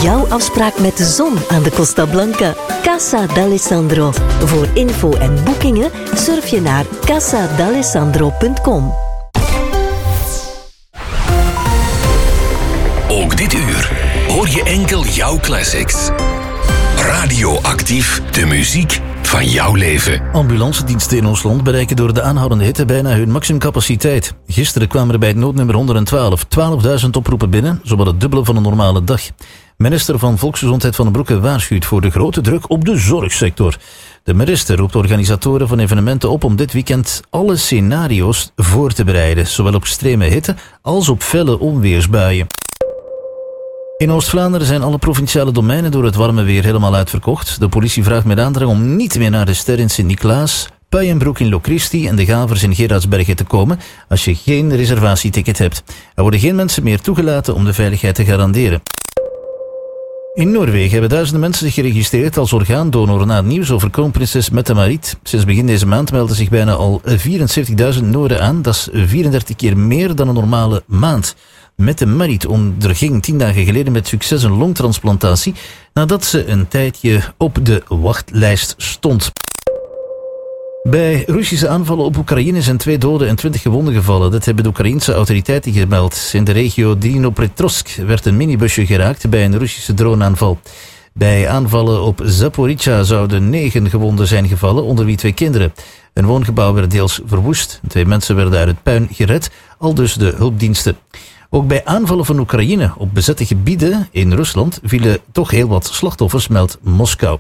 jouw afspraak met de zon aan de Costa Blanca. Casa d'Alessandro. Voor info en boekingen surf je naar casadalessandro.com. Ook dit uur hoor je enkel jouw classics. Radioactief, de muziek van jouw leven. Ambulancediensten in ons land bereiken door de aanhoudende hitte bijna hun maximumcapaciteit. Gisteren kwamen er bij het noodnummer 112 12.000 oproepen binnen, zowat het dubbele van een normale dag. Minister van Volksgezondheid Van den Broeke waarschuwt voor de grote druk op de zorgsector. De minister roept organisatoren van evenementen op om dit weekend alle scenario's voor te bereiden, zowel op extreme hitte als op felle onweersbuien. In Oost-Vlaanderen zijn alle provinciale domeinen door het warme weer helemaal uitverkocht. De politie vraagt met aandrang om niet meer naar de Ster in Sint-Niklaas, Puijenbroek in Locristi en de Gavers in Gerardsbergen te komen als je geen reservatieticket hebt. Er worden geen mensen meer toegelaten om de veiligheid te garanderen. In Noorwegen hebben duizenden mensen zich geregistreerd als orgaandonor na het nieuws over kroonprinses Mette-Marit. Sinds begin deze maand melden zich bijna al 74.000 Nooren aan. Dat is 34 keer meer dan een normale maand. Mette-Marit onderging 10 dagen geleden met succes een longtransplantatie nadat ze een tijdje op de wachtlijst stond. Bij Russische aanvallen op Oekraïne zijn 2 doden en 20 gewonden gevallen. Dat hebben de Oekraïense autoriteiten gemeld. In de regio Dnipropetrovsk werd een minibusje geraakt bij een Russische droneaanval. Bij aanvallen op Zaporizhzhia zouden 9 gewonden zijn gevallen, onder wie 2 kinderen. Een woongebouw werd deels verwoest. 2 mensen werden uit het puin gered, aldus de hulpdiensten. Ook bij aanvallen van Oekraïne op bezette gebieden in Rusland vielen toch heel wat slachtoffers, meldt Moskou.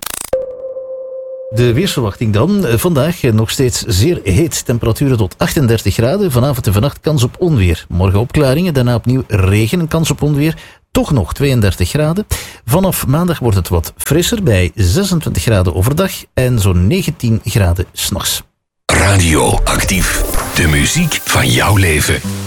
De weersverwachting dan. Vandaag nog steeds zeer heet. Temperaturen tot 38 graden. Vanavond en vannacht kans op onweer. Morgen opklaringen, daarna opnieuw regen en kans op onweer. Toch nog 32 graden. Vanaf maandag wordt het wat frisser bij 26 graden overdag en zo'n 19 graden 's nachts. Radioactief, de muziek van jouw leven.